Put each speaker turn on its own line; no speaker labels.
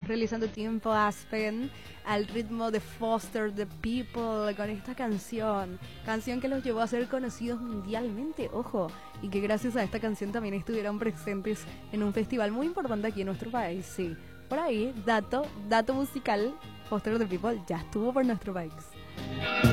realizando Tiempo Aspen al ritmo de Foster the People con esta canción que los llevó a ser conocidos mundialmente, ojo, y que gracias a esta canción también estuvieron presentes en un festival muy importante aquí en nuestro país, sí. Por ahí, dato musical, Foster the People ya estuvo por nuestro país.